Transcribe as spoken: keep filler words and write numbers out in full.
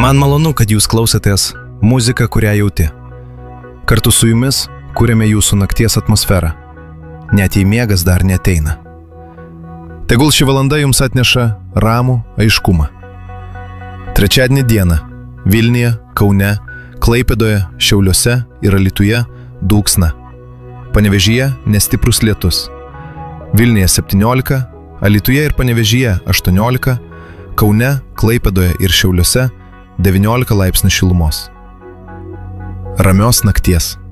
Man malonu, kad jūs klausotės muziką, kurią jauti. Kartu su jumis kūrėme jūsų nakties atmosferą, net jei miegas dar neateina. Tegul ši valanda jums atneša ramų aiškumą. Trečiadienį dieną Vilniuje, Kaune, Klaipėdoje, Šiauliuose ir Alytuje dūksna. Panevėžyje nestiprus lietus. Vilniuje septyniolika, Alytuje ir Panevėžyje aštuoniolika, Kaune, Klaipėdoje ir Šiauliuose devyniolika laipsnių šilumos. Ramios nakties.